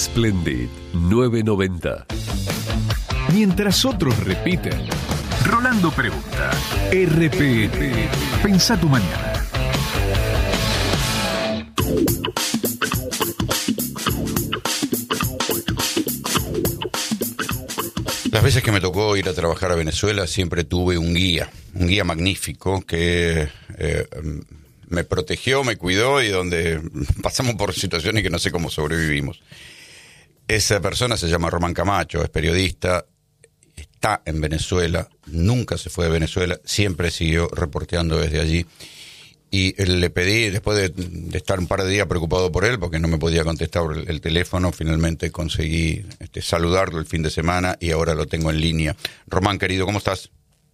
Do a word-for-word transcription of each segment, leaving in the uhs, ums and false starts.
Splendid nueve noventa. Mientras otros repiten, Rolando pregunta. R P N. Pensá tu mañana. Las veces que me tocó ir a trabajar a Venezuela siempre tuve un guía, un guía magnífico que eh, me protegió, me cuidó y donde pasamos por situaciones que no sé cómo sobrevivimos. Esa persona se llama Román Camacho, es periodista, está en Venezuela, nunca se fue de Venezuela, siempre siguió reporteando desde allí. Y le pedí, después de, de estar un par de días preocupado por él, porque no me podía contestar el, el teléfono, finalmente conseguí este, saludarlo el fin de semana y ahora lo tengo en línea. Román, querido, ¿cómo estás?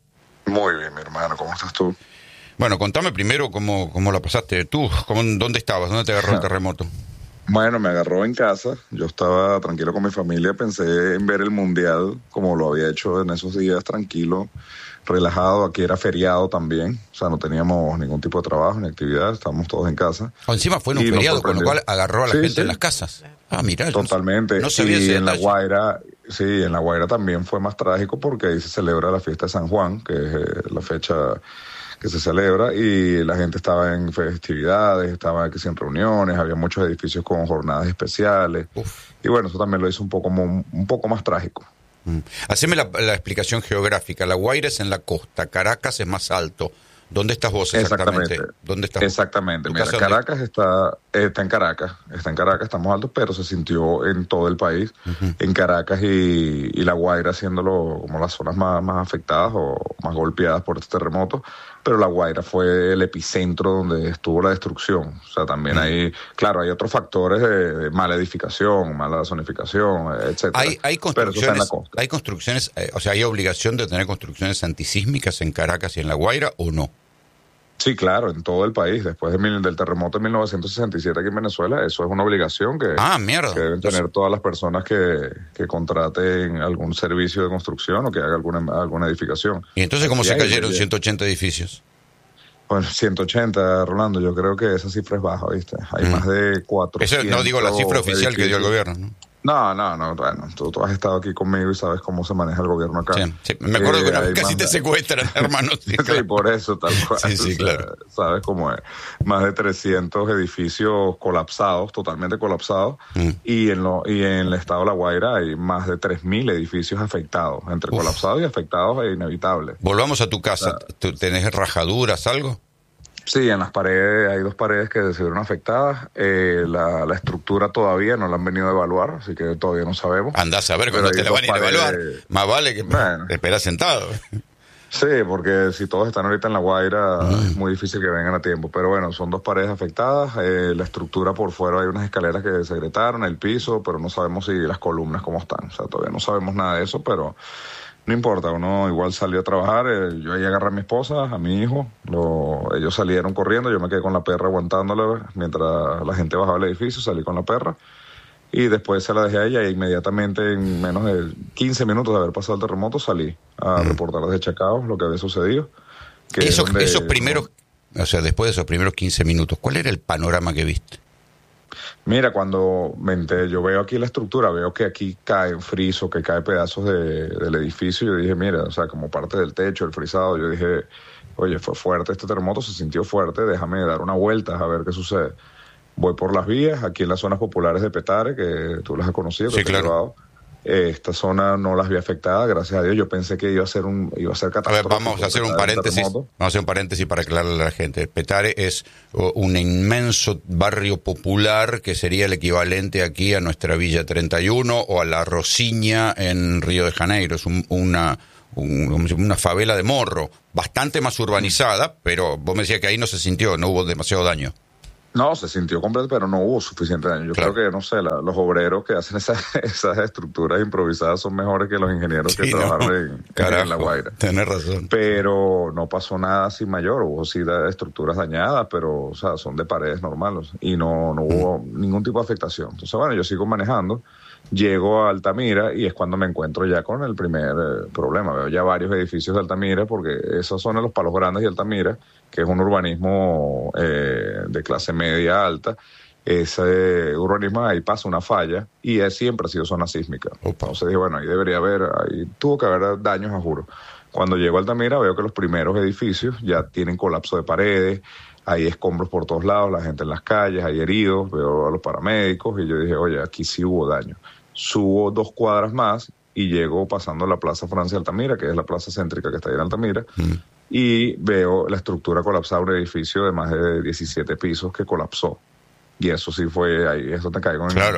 Muy bien, mi hermano, ¿cómo estás tú? Bueno, contame primero cómo, cómo la pasaste tú, cómo, ¿dónde estabas? ¿Dónde te agarró el terremoto? Bueno, me agarró en casa, yo estaba tranquilo con mi familia, pensé en ver el Mundial, como lo había hecho en esos días, tranquilo, relajado. Aquí era feriado también, o sea, no teníamos ningún tipo de trabajo ni actividad, estábamos todos en casa. O encima fue en un feriado, con lo cual agarró a la sí, gente sí. en las casas. Ah, mira. Totalmente. No sabía ese y en La detalle. Guaira, sí, en La Guaira también fue más trágico porque ahí se celebra la fiesta de San Juan, que es eh, la fecha que se celebra, y la gente estaba en festividades, estaba aquí en reuniones, había muchos edificios con jornadas especiales. Uf. Y bueno, eso también lo hizo un poco, un poco más trágico. Mm. Haceme la, la explicación geográfica. La Guaira es en la costa, Caracas es más alto. ¿Dónde estás vos exactamente? Exactamente. ¿Dónde estás exactamente. vos? Mira, Caracas está, está en Caracas, está en Caracas, estamos altos, pero se sintió en todo el país, uh-huh. en Caracas y, y La Guaira siéndolo como las zonas más, más afectadas o más golpeadas por este terremoto, pero La Guaira fue el epicentro donde estuvo la destrucción. O sea, también uh-huh. hay, claro, hay otros factores de, de mala edificación, mala zonificación, etcétera. Hay, hay construcciones, hay construcciones, eh, o sea, hay obligación de tener construcciones antisísmicas en Caracas y en La Guaira, ¿o no? Sí, claro, en todo el país. Después de mil, del terremoto de mil novecientos sesenta y siete aquí en Venezuela, eso es una obligación que, ah, mierda. que deben tener todas las personas que, que contraten algún servicio de construcción o que haga alguna, alguna edificación. ¿Y entonces cómo Así se hay, cayeron hay, ciento ochenta edificios? Bueno, ciento ochenta, Rolando, yo creo que esa cifra es baja, ¿viste? Hay mm. más de cuatrocientos. Eso no digo la cifra oficial edificios. Que dio el gobierno, ¿no? No, no, no, bueno, tú, tú has estado aquí conmigo y sabes cómo se maneja el gobierno acá. Sí, sí. Me acuerdo eh, que una vez casi te de... secuestran, hermano. Sí, sí claro. por eso, tal cual. Sí, sí, claro. Sabes cómo es. Más de trescientos edificios colapsados, totalmente colapsados, mm. y en lo y en el estado de La Guaira hay más de tres mil edificios afectados, entre Uf. colapsados y afectados es inevitable. Volvamos a tu casa. O sea, ¿tenés rajaduras, algo? Sí, en las paredes, hay dos paredes que se vieron afectadas. Eh, la, la estructura todavía no la han venido a evaluar, así que todavía no sabemos. Andás a ver cuando te la van a ir a evaluar. Más vale que bueno. te esperas sentado. Sí, porque si todos están ahorita en La Guaira, mm. es muy difícil que vengan a tiempo. Pero bueno, son dos paredes afectadas. Eh, la estructura por fuera, hay unas escaleras que se agrietaron, el piso, pero no sabemos si las columnas cómo están. O sea, todavía no sabemos nada de eso, pero... No importa, uno igual salió a trabajar, eh, yo ahí agarré a mi esposa, a mi hijo, lo, ellos salieron corriendo, yo me quedé con la perra aguantándola mientras la gente bajaba el edificio, salí con la perra y después se la dejé a ella e inmediatamente en menos de quince minutos de haber pasado el terremoto salí a mm. reportar desde Chacao lo que había sucedido. Que Eso, donde, esos primeros, no, o sea, después de esos primeros quince minutos, ¿cuál era el panorama que viste? Mira, cuando me enteré, yo veo aquí la estructura, veo que aquí caen friso, que caen pedazos de, del edificio. Yo dije, mira, o sea, como parte del techo, el frisado, yo dije, oye, fue fuerte este terremoto, se sintió fuerte, déjame dar una vuelta a ver qué sucede. Voy por las vías, aquí en las zonas populares de Petare, que tú las has conocido, que sí, te claro. he llevado. Esta zona no las vi afectada, gracias a Dios. Yo pensé que iba a ser un iba a ser catastrófico. A ver, vamos a hacer un paréntesis. Vamos a hacer un paréntesis para aclararle a la gente. Petare es un inmenso barrio popular que sería el equivalente aquí a nuestra Villa treinta y uno o a la Rosiña en Río de Janeiro. Es un, una un, una favela de morro, bastante más urbanizada, pero vos me decías que ahí no se sintió, no hubo demasiado daño. No, se sintió completo, pero no hubo suficiente daño. Yo claro. creo que, no sé, la, los obreros que hacen esas, esas estructuras improvisadas son mejores que los ingenieros sí, que no. trabajaron en, Carajo, en La Guaira. Tenés razón. Pero no pasó nada así mayor. Hubo sí de estructuras dañadas, pero, o sea, son de paredes normales y no, no hubo mm. ningún tipo de afectación. Entonces, bueno, yo sigo manejando. Llego a Altamira y es cuando me encuentro ya con el primer eh, problema. Veo ya varios edificios de Altamira porque esos son los Palos Grandes y Altamira, que es un urbanismo eh, de clase media alta, ese urbanismo, ahí pasa una falla y es, siempre ha sido zona sísmica. Opa. Entonces dije, bueno, ahí debería haber, ahí tuvo que haber daños, a juro. Cuando llego a Altamira veo que los primeros edificios ya tienen colapso de paredes, hay escombros por todos lados, la gente en las calles, hay heridos, veo a los paramédicos y yo dije, oye, aquí sí hubo daño. Subo dos cuadras más y llego pasando la Plaza Francia Altamira, que es la plaza céntrica que está ahí en Altamira, mm. y veo la estructura colapsada, un edificio de más de diecisiete pisos que colapsó. Y eso sí fue, ahí eso te caigo en... Claro.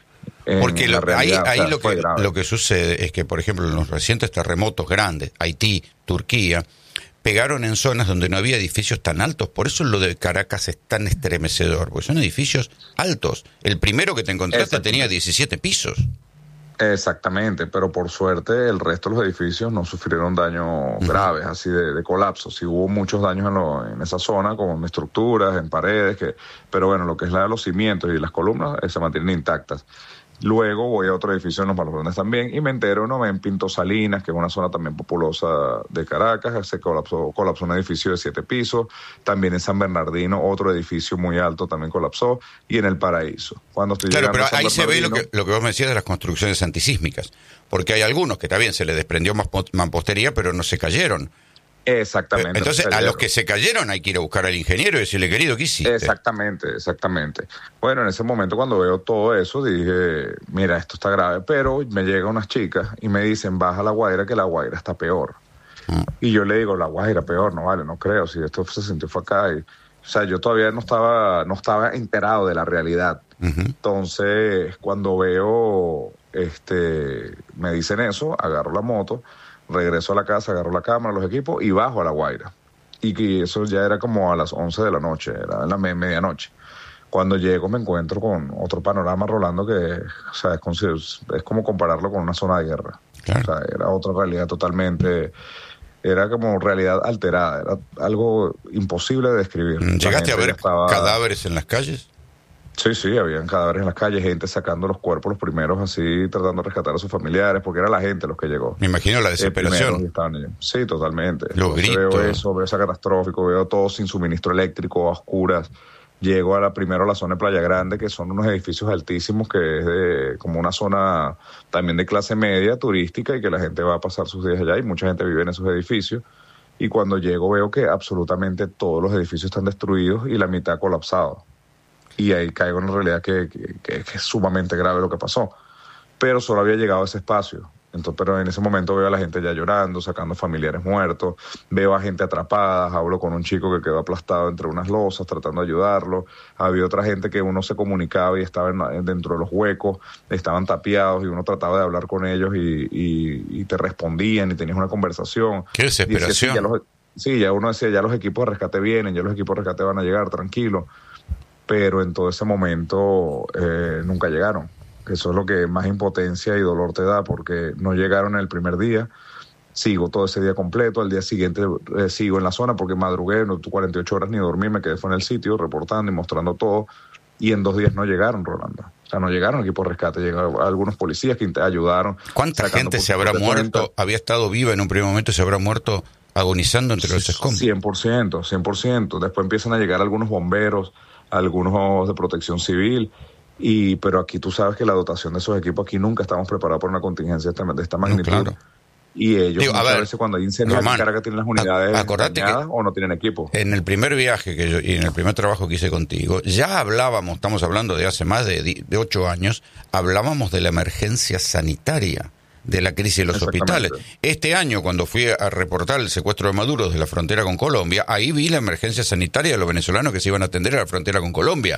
En Porque lo, realidad, ahí, ahí o sea, lo, que, lo que sucede es que, por ejemplo, en los recientes terremotos grandes, Haití, Turquía, pegaron en zonas donde no había edificios tan altos. Por eso lo de Caracas es tan estremecedor, porque son edificios altos. El primero que te encontraste tenía diecisiete pisos. Exactamente, pero por suerte el resto de los edificios no sufrieron daños uh-huh. graves, así de, de colapso. Sí hubo muchos daños en, lo, en esa zona, como en estructuras, en paredes, que, pero bueno, lo que es la de los cimientos y las columnas eh, se mantienen intactas. Luego voy a otro edificio en Los Barrones también y me entero, ¿no? En Pinto Salinas, que es una zona también populosa de Caracas, se colapsó, colapsó un edificio de siete pisos. También en San Bernardino, otro edificio muy alto también colapsó. Y en El Paraíso. Cuando estoy claro, pero ahí se ve lo que, lo que vos me decías de las construcciones antisísmicas. Porque hay algunos que también se les desprendió mampostería, pero no se cayeron. Exactamente. Entonces, a los que se cayeron hay que ir a buscar al ingeniero y decirle, querido, ¿qué hiciste? Exactamente, exactamente. Bueno, en ese momento cuando veo todo eso, dije, mira, esto está grave, pero me llegan unas chicas y me dicen, baja La Guaira, que La Guaira está peor. Mm. Y yo le digo, La Guaira peor, no vale, no creo, si esto se sintió fue acá. Y, o sea, yo todavía no estaba, no estaba enterado de la realidad. Uh-huh. Entonces, cuando veo, este, me dicen eso, agarro la moto, regreso a la casa, agarro la cámara, los equipos y bajo a La Guaira. Y que eso ya era como a las once de la noche, era en la me- medianoche. Cuando llego me encuentro con otro panorama, Rolando, que o sea, es, como, es como compararlo con una zona de guerra. Claro. O sea, era otra realidad totalmente, era como realidad alterada, era algo imposible de describir. ¿Llegaste a ver estaba... cadáveres en las calles? Sí, sí, habían cadáveres en las calles, gente sacando los cuerpos, los primeros así, tratando de rescatar a sus familiares, porque era la gente los que llegó. Me imagino la desesperación. Eh, sí, totalmente. Los gritos. Veo eso, veo esa catastrófico, veo todo sin suministro eléctrico, a oscuras. Llego a la, primero a la zona de Playa Grande, que son unos edificios altísimos, que es de, como una zona también de clase media, turística, y que la gente va a pasar sus días allá, y mucha gente vive en esos edificios. Y cuando llego veo que absolutamente todos los edificios están destruidos y la mitad colapsado. Y ahí caigo en la realidad que, que, que, que es sumamente grave lo que pasó. Pero solo había llegado a ese espacio. Entonces, pero en ese momento veo a la gente ya llorando, sacando familiares muertos, veo a gente atrapada, hablo con un chico que quedó aplastado entre unas losas tratando de ayudarlo. Había otra gente que uno se comunicaba y estaba en, dentro de los huecos, estaban tapiados y uno trataba de hablar con ellos y, y, y te respondían y tenías una conversación. ¡Qué desesperación! Decía, sí, ya los, sí, ya uno decía, ya los equipos de rescate vienen, ya los equipos de rescate van a llegar, tranquilo. Pero en todo ese momento eh, nunca llegaron. Eso es lo que más impotencia y dolor te da, porque no llegaron el primer día. Sigo todo ese día completo, al día siguiente eh, sigo en la zona porque madrugué, no tuve cuarenta y ocho horas ni dormí, me quedé fue en el sitio reportando y mostrando todo, y en dos días no llegaron, Rolando. O sea, no llegaron equipos de rescate, llegaron algunos policías que ayudaron. ¿Cuánta gente se habrá muerto, había estado viva en un primer momento y se habrá muerto agonizando entre los escombros? cien por ciento, cien por ciento. Después empiezan a llegar algunos bomberos, algunos de protección civil, y pero aquí tú sabes que la dotación de esos equipos, aquí nunca estamos preparados para una contingencia de esta, de esta magnitud. No, claro. Y ellos Digo, a, ver, a veces cuando hay incendios en Caracas tienen las unidades dañadas o no tienen equipo. En el primer viaje que yo, y en el primer trabajo que hice contigo, ya hablábamos, estamos hablando de hace más de, de ocho años, hablábamos de la emergencia sanitaria, de la crisis de los hospitales. Este año, cuando fui a reportar el secuestro de Maduro desde la frontera con Colombia, ahí vi la emergencia sanitaria de los venezolanos que se iban a atender a la frontera con Colombia.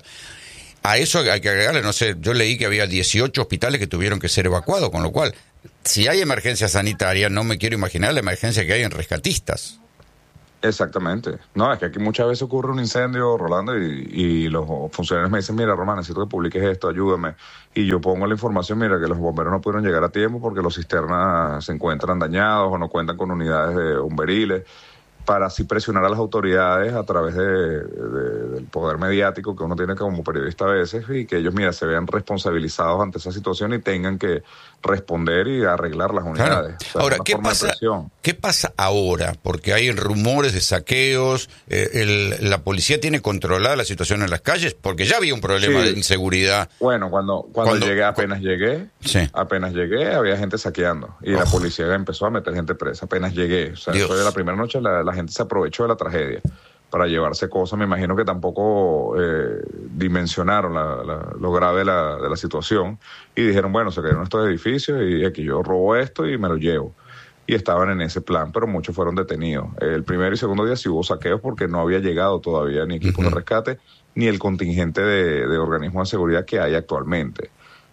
A eso hay que agregarle, no sé, yo leí que había dieciocho hospitales que tuvieron que ser evacuados, con lo cual, si hay emergencia sanitaria, no me quiero imaginar la emergencia que hay en rescatistas. Exactamente. No, es que aquí muchas veces ocurre un incendio, Rolando, y, y los funcionarios me dicen, mira, Román, necesito que publiques esto, ayúdame. Y yo pongo la información, mira, que los bomberos no pudieron llegar a tiempo porque los cisternas se encuentran dañados o no cuentan con unidades de bomberiles, para así presionar a las autoridades a través de, de, del poder mediático que uno tiene como periodista a veces, y que ellos, mira, se vean responsabilizados ante esa situación y tengan que responder y arreglar las unidades. Claro. O sea, ahora, ¿qué pasa, ¿Qué pasa ahora? Porque hay rumores de saqueos, eh, el, la policía tiene controlada la situación en las calles, porque ya había un problema sí. de inseguridad. Bueno, cuando, cuando, cuando llegué, apenas llegué, sí. apenas llegué, había gente saqueando y oh. la policía empezó a meter gente presa. Apenas llegué, o sea, después de la primera noche la, la gente se aprovechó de la tragedia para llevarse cosas. Me imagino que tampoco eh, dimensionaron la, la, lo grave de la, de la situación y dijeron, bueno, se cayeron estos edificios y aquí yo robo esto y me lo llevo. Y estaban en ese plan, pero muchos fueron detenidos. El primer y segundo día sí hubo saqueos porque no había llegado todavía ni equipos uh-huh. de rescate ni el contingente de, de organismos de seguridad que hay actualmente.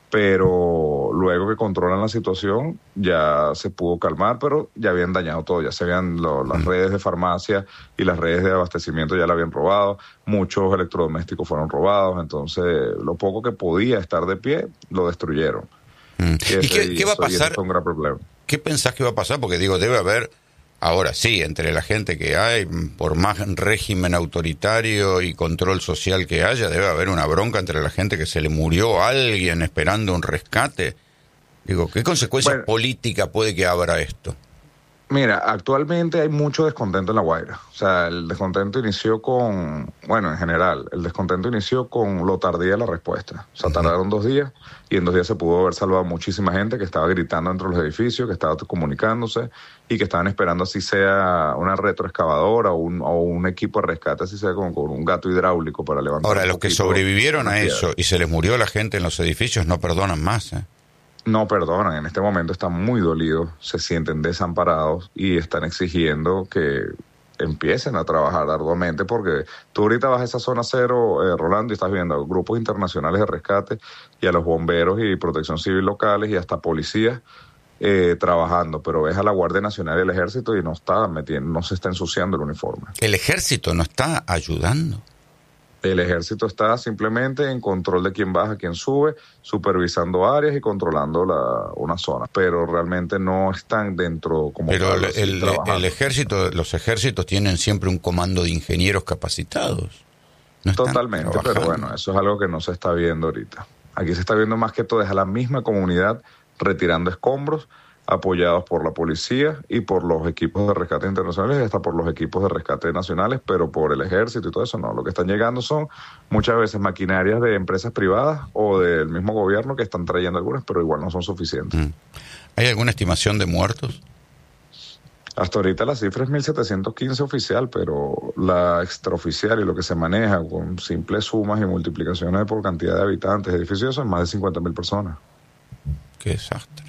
Pero luego que controlan la situación ya se pudo calmar, pero ya habían dañado todo, ya se habían lo, las redes de farmacia y las redes de abastecimiento ya la habían robado, muchos electrodomésticos fueron robados, entonces lo poco que podía estar de pie lo destruyeron. Mm. ¿Y, ese, ¿Y qué, qué va a pasar? Fue un gran problema. ¿Qué pensás que va a pasar? Porque digo, debe haber, ahora sí, entre la gente que hay, por más régimen autoritario y control social que haya, debe haber una bronca entre la gente que se le murió a alguien esperando un rescate. Digo, ¿qué consecuencias bueno, políticas puede que abra esto? Mira, actualmente hay mucho descontento en La Guaira. O sea, el descontento inició con, bueno, en general, el descontento inició con lo tardía de la respuesta. O sea, uh-huh. tardaron dos días y en dos días se pudo haber salvado muchísima gente que estaba gritando dentro de los edificios, que estaba comunicándose y que estaban esperando así sea una retroexcavadora o un, o un equipo de rescate, así sea como con un gato hidráulico para levantar. Ahora, los que sobrevivieron a eso y se les murió la gente en los edificios no perdonan más, ¿eh? No perdonan, en este momento están muy dolidos, se sienten desamparados y están exigiendo que empiecen a trabajar arduamente porque tú ahorita vas a esa zona cero, eh, Rolando, y estás viendo a grupos internacionales de rescate y a los bomberos y protección civil locales y hasta policías eh, trabajando, pero ves a la Guardia Nacional y el Ejército y no está metiendo, no se está ensuciando el uniforme. ¿El Ejército no está ayudando? El Ejército está simplemente en control de quién baja, quién sube, supervisando áreas y controlando la, una zona, pero realmente no están dentro como Pero tal, el, el, el ejército, los ejércitos tienen siempre un comando de ingenieros capacitados. No Totalmente, pero bueno, eso es algo que no se está viendo ahorita. Aquí se está viendo más que todo es a la misma comunidad retirando escombros, apoyados por la policía y por los equipos de rescate internacionales y hasta por los equipos de rescate nacionales, pero por el ejército y todo eso no. Lo que están llegando son muchas veces maquinarias de empresas privadas o del mismo gobierno que están trayendo algunas, pero igual no son suficientes. Mm. ¿Hay alguna estimación de muertos? Hasta ahorita la cifra es mil setecientos quince oficial, pero la extraoficial y lo que se maneja con simples sumas y multiplicaciones por cantidad de habitantes, edificios, son más de cincuenta mil personas. Qué desastre.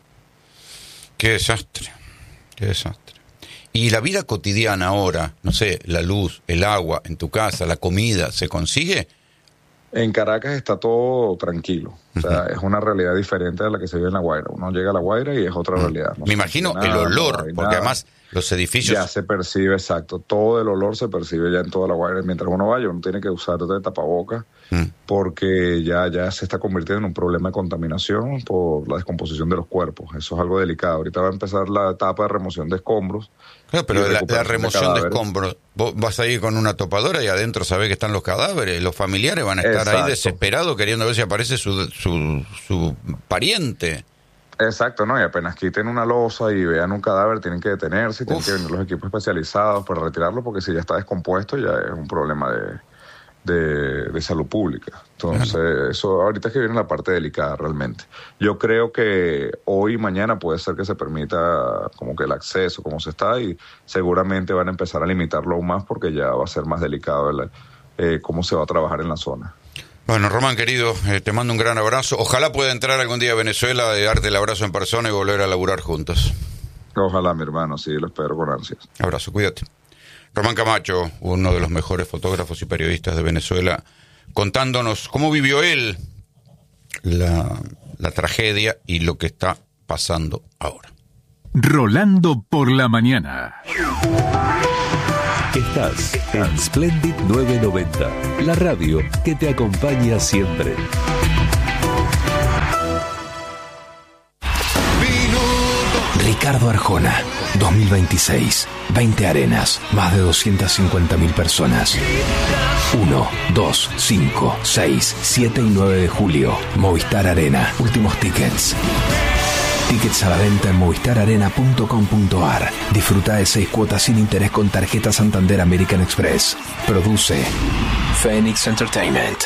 Qué desastre, qué desastre. Y la vida cotidiana ahora, no sé, la luz, el agua en tu casa, la comida, ¿se consigue? En Caracas está todo tranquilo. O sea, uh-huh. es una realidad diferente a la que se vive en La Guaira. Uno llega a La Guaira y es otra uh-huh. realidad. No Me imagino nada, el olor, no porque nada. Además los edificios... Ya se percibe, exacto. Todo el olor se percibe ya en toda La Guaira. Mientras uno vaya, uno tiene que usar de tapabocas uh-huh. porque ya, ya se está convirtiendo en un problema de contaminación por la descomposición de los cuerpos. Eso es algo delicado. Ahorita va a empezar la etapa de remoción de escombros. Claro, pero la, la remoción de, de escombros, vos vas a ir con una topadora y adentro sabés que están los cadáveres, los familiares van a estar Exacto. ahí desesperados queriendo ver si aparece su, su, su pariente. Exacto, ¿no? Y apenas quiten una losa y vean un cadáver, tienen que detenerse, tienen que venir los equipos especializados para retirarlo, porque si ya está descompuesto ya es un problema de, de, de salud pública. Entonces, claro. eso ahorita es que viene la parte delicada realmente. Yo creo que hoy y mañana puede ser que se permita como que el acceso, como se está, y seguramente van a empezar a limitarlo aún más porque ya va a ser más delicado el, eh, cómo se va a trabajar en la zona. Bueno, Román, querido, eh, te mando un gran abrazo. Ojalá pueda entrar algún día a Venezuela, de darte el abrazo en persona y volver a laburar juntos. Ojalá, mi hermano, sí, lo espero con ansias. Abrazo, cuídate. Román Camacho, uno de los mejores fotógrafos y periodistas de Venezuela, contándonos cómo vivió él la, la tragedia y lo que está pasando ahora. Rolando por la mañana. Estás en Splendid novecientos noventa, la radio que te acompaña siempre. Ricardo Arjona, dos mil veintiséis, veinte arenas, más de doscientas cincuenta mil personas. uno, dos, cinco, seis, siete y nueve de julio, Movistar Arena, últimos tickets. Tickets a la venta en movistar arena punto com punto ar. Disfruta de seis cuotas sin interés con tarjeta Santander American Express. Produce Phoenix Entertainment.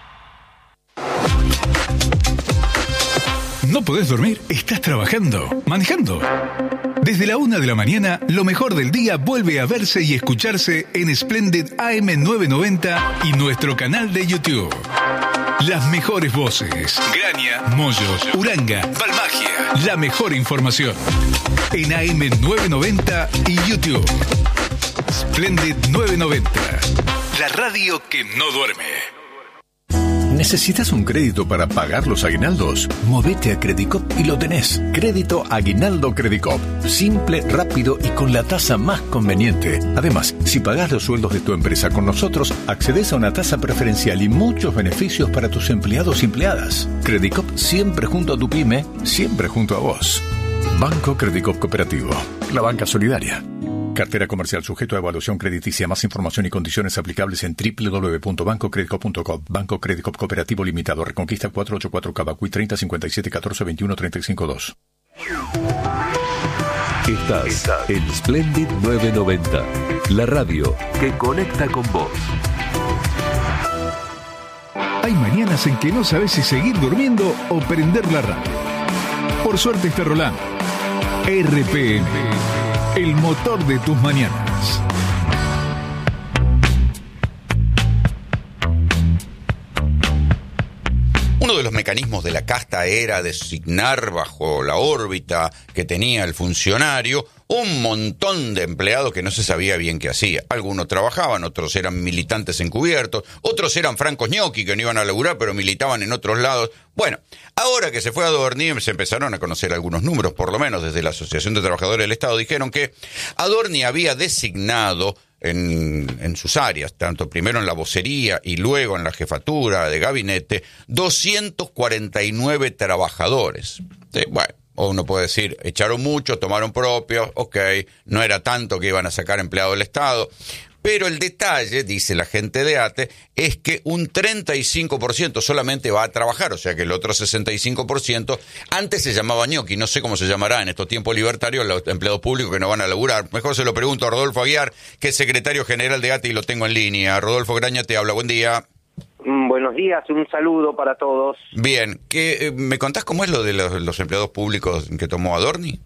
¿No podés dormir? ¿Estás trabajando? ¿Manejando? Desde la una de la mañana, lo mejor del día vuelve a verse y escucharse en Splendid A M novecientos noventa y nuestro canal de YouTube. Las mejores voces. Graña, Moyos, Uranga, Balmagia. La mejor información. En A M novecientos noventa y YouTube. Splendid novecientos noventa. La radio que no duerme. ¿Necesitas un crédito para pagar los aguinaldos? Movete a Credicop y lo tenés. Crédito Aguinaldo Credicop. Simple, rápido y con la tasa más conveniente. Además, si pagás los sueldos de tu empresa con nosotros, accedes a una tasa preferencial y muchos beneficios para tus empleados y empleadas. Credicop siempre junto a tu pyme, siempre junto a vos. Banco Credicop Cooperativo. La banca solidaria. Cartera comercial sujeto a evaluación crediticia. Más información y condiciones aplicables en doble u doble u doble u punto banco credicop punto com. Banco Credicop Cooperativo Limitado. Reconquista cuatrocientos ochenta y cuatro Cabacuy treinta cincuenta y siete catorce veintiuno treinta y cinco dos. Estás, Estás en Splendid novecientos noventa. La radio que conecta con vos. Hay mañanas en que no sabes si seguir durmiendo o prender la radio. Por suerte está rolando. R P M. El motor de tus mañanas. Uno de los mecanismos de la casta era designar bajo la órbita que tenía el funcionario un montón de empleados que no se sabía bien qué hacía. Algunos trabajaban, otros eran militantes encubiertos, otros eran francos ñoqui que no iban a laburar pero militaban en otros lados. Bueno, ahora que se fue Adorni se empezaron a conocer algunos números, por lo menos desde la Asociación de Trabajadores del Estado, dijeron que Adorni había designado en, en sus áreas, tanto primero en la vocería y luego en la jefatura de gabinete, doscientos cuarenta y nueve trabajadores. Sí, bueno. O uno puede decir, echaron muchos, tomaron propios, ok, no era tanto que iban a sacar empleados del Estado. Pero el detalle, dice la gente de ATE, es que un treinta y cinco por ciento solamente va a trabajar, o sea que el otro sesenta y cinco por ciento, antes se llamaba ñoqui, no sé cómo se llamará en estos tiempos libertarios los empleados públicos que no van a laburar. Mejor se lo pregunto a Rodolfo Aguiar, que es secretario general de ATE y lo tengo en línea. Rodolfo Graña te habla, buen día. Buenos días, un saludo para todos. Bien, ¿qué, ¿me contás cómo es lo de los, los empleados públicos que tomó Adorni?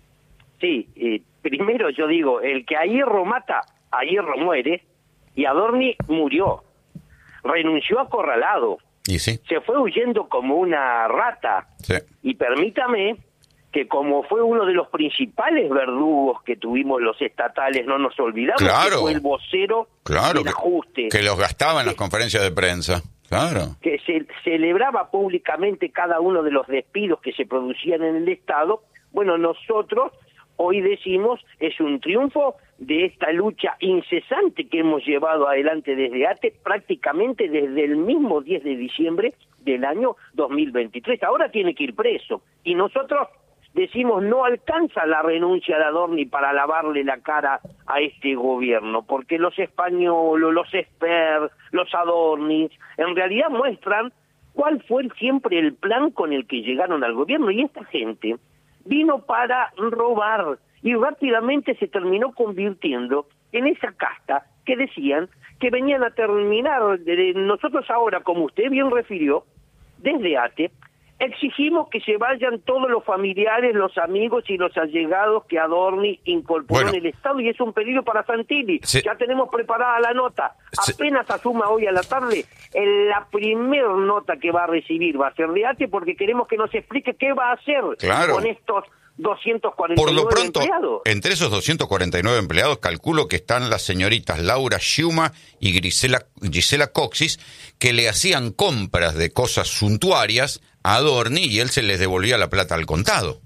Sí, eh, primero yo digo, el que a hierro mata, a hierro muere, y Adorni murió, renunció acorralado, ¿Y sí? se fue huyendo como una rata, sí. Y permítame que como fue uno de los principales verdugos que tuvimos los estatales, no nos olvidamos claro. que fue el vocero claro, del ajuste. Que, que los gastaba en que, las conferencias de prensa, claro. Que se celebraba públicamente cada uno de los despidos que se producían en el Estado. Bueno, nosotros hoy decimos es un triunfo de esta lucha incesante que hemos llevado adelante desde ATE, prácticamente desde el mismo diez de diciembre del año dos mil veintitrés. Ahora tiene que ir preso, y nosotros decimos no alcanza la renuncia de Adorni para lavarle la cara a este gobierno, porque los españoles, los Esper, los Adornis, en realidad muestran cuál fue siempre el plan con el que llegaron al gobierno, y esta gente vino para robar, y rápidamente se terminó convirtiendo en esa casta que decían que venían a terminar. Nosotros ahora, como usted bien refirió, desde ATE, exigimos que se vayan todos los familiares, los amigos y los allegados que Adorni incorporó bueno. en el Estado, y es un pedido para Santilli. Sí. Ya tenemos preparada la nota. Sí. Apenas asuma hoy a la tarde, en la primer nota que va a recibir va a ser de ATE, porque queremos que nos explique qué va a hacer claro. con estos doscientos cuarenta y nueve Por lo pronto, empleados. Entre esos doscientos cuarenta y nueve empleados, calculo que están las señoritas Laura Schiuma y Gisela, Gisela Coxis, que le hacían compras de cosas suntuarias a Adorni y él se les devolvía la plata al contado.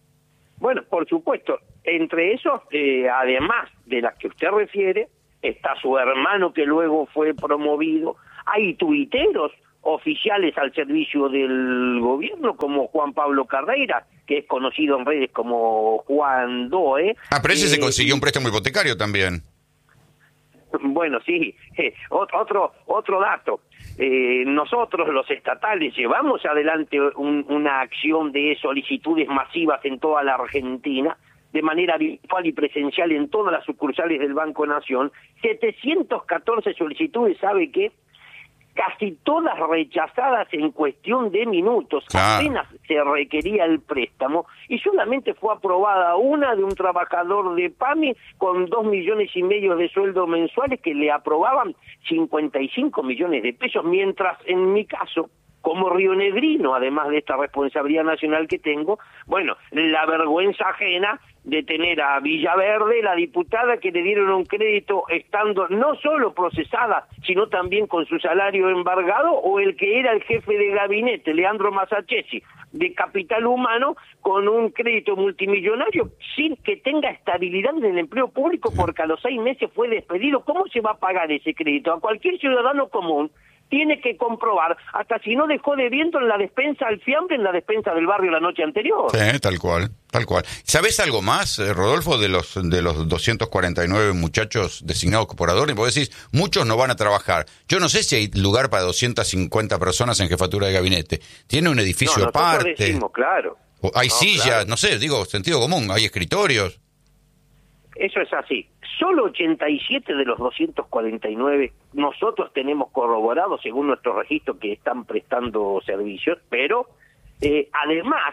Bueno, por supuesto. Entre esos, eh, además de las que usted refiere, está su hermano que luego fue promovido. Hay tuiteros oficiales al servicio del gobierno, como Juan Pablo Carreira, que es conocido en redes como Juan Doe. Ah, pero ese eh, se consiguió un préstamo hipotecario también. Bueno, sí, eh, otro otro dato. Eh, nosotros, los estatales, llevamos adelante un, una acción de solicitudes masivas en toda la Argentina, de manera virtual y presencial en todas las sucursales del Banco Nación. setecientas catorce solicitudes, ¿sabe qué? Casi todas rechazadas en cuestión de minutos, claro. Apenas se requería el préstamo, y solamente fue aprobada una de un trabajador de PAMI con dos millones y medio de sueldo mensuales que le aprobaban cincuenta y cinco millones de pesos, mientras en mi caso, como rionegrino, además de esta responsabilidad nacional que tengo, bueno, la vergüenza ajena de tener a Villaverde, la diputada que le dieron un crédito estando no solo procesada, sino también con su salario embargado, o el que era el jefe de gabinete, Leandro Massachesi, de Capital Humano, con un crédito multimillonario sin que tenga estabilidad en el empleo público, porque a los seis meses fue despedido. ¿Cómo se va a pagar ese crédito? A cualquier ciudadano común tiene que comprobar hasta si no dejó de viento en la despensa al fiambre, en la despensa del barrio la noche anterior. Sí, tal cual, tal cual. ¿Sabés algo más, eh, Rodolfo, de los de los doscientos cuarenta y nueve muchachos designados por Adorni? Vos decís, muchos no van a trabajar. Yo no sé si hay lugar para doscientas cincuenta personas en jefatura de gabinete. Tiene un edificio no, aparte. Decimos, claro. O hay no, sillas, claro. no sé, digo, sentido común, hay escritorios. Eso es así. Solo ochenta y siete de los doscientos cuarenta y nueve nosotros tenemos corroborado, según nuestro registro, que están prestando servicios, pero eh, además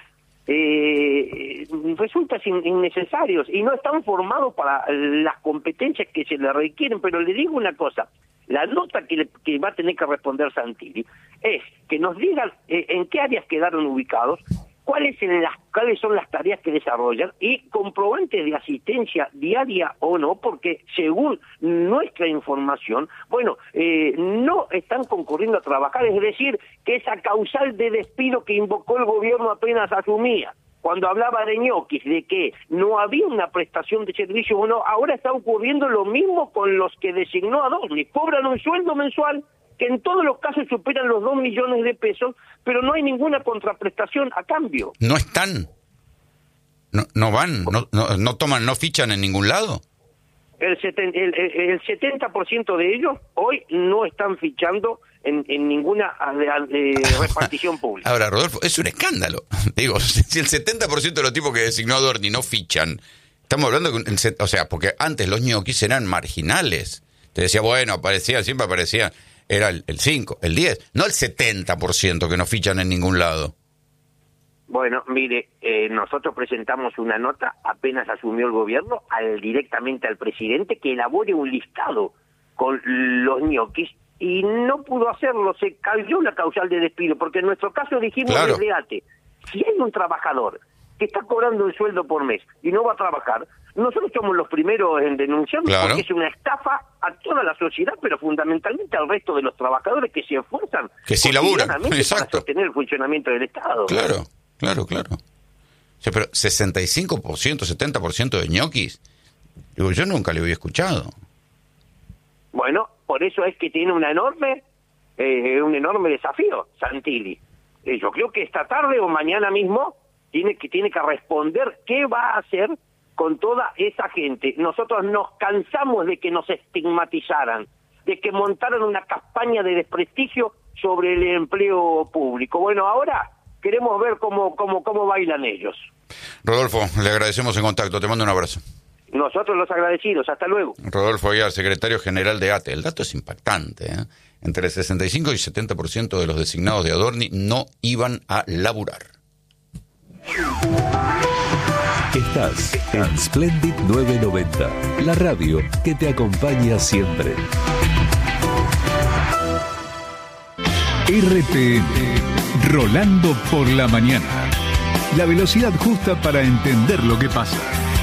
eh, resultan innecesarios y no están formados para las competencias que se le requieren. Pero le digo una cosa, la nota que, le, que va a tener que responder Santilli es que nos digan eh, en qué áreas quedaron ubicados, cuáles son las cuáles son las tareas que desarrollan y comprobantes de asistencia diaria o no, porque según nuestra información, bueno, eh, no están concurriendo a trabajar, es decir, que esa causal de despido que invocó el gobierno apenas asumía, cuando hablaba de ñoquis, de que no había una prestación de servicio, bueno, ahora está ocurriendo lo mismo con los que designó Adorni, cobran un sueldo mensual que en todos los casos superan los dos millones de pesos, pero no hay ninguna contraprestación a cambio. ¿No están? ¿No, no van? ¿No, no, no toman, no fichan en ningún lado? El, seten, el, el, el setenta por ciento de ellos hoy no están fichando en, en ninguna eh, repartición pública. Ahora, Rodolfo, es un escándalo. Digo, si el setenta por ciento de los tipos que designó Adorni no fichan, estamos hablando de... Un, o sea, porque antes los ñoquis eran marginales. Te decía, bueno, aparecían, siempre aparecían... Era el, el cinco, el diez, no el setenta por ciento que no fichan en ningún lado. Bueno, mire, eh, nosotros presentamos una nota, apenas asumió el gobierno, al directamente al presidente, que elabore un listado con los ñoquis, y no pudo hacerlo, se cayó la causal de despido, porque en nuestro caso dijimos claro. desde ATE, si hay un trabajador que está cobrando un sueldo por mes y no va a trabajar, nosotros somos los primeros en denunciarlo, claro. porque es una estafa a toda la sociedad, pero fundamentalmente al resto de los trabajadores que se esfuerzan que sí laburan, exacto, para sostener el funcionamiento del Estado. Claro, claro, claro. O sea, pero sesenta y cinco por ciento, setenta por ciento de ñoquis, digo, yo nunca le había escuchado. Bueno, por eso es que tiene una enorme, eh, un enorme desafío, Santilli. Eh, yo creo que esta tarde o mañana mismo tiene que, tiene que responder qué va a hacer con toda esa gente. Nosotros nos cansamos de que nos estigmatizaran, de que montaran una campaña de desprestigio sobre el empleo público. Bueno, ahora queremos ver cómo, cómo, cómo bailan ellos. Rodolfo, le agradecemos en contacto, te mando un abrazo. Nosotros los agradecidos, hasta luego. Rodolfo Aguiar, secretario general de ATE. El dato es impactante, ¿eh? Entre el sesenta y cinco y setenta por ciento de los designados de Adorni no iban a laburar. Estás en Splendid novecientos noventa, la radio que te acompaña siempre. R T M, Rolando por la mañana. La velocidad justa para entender lo que pasa.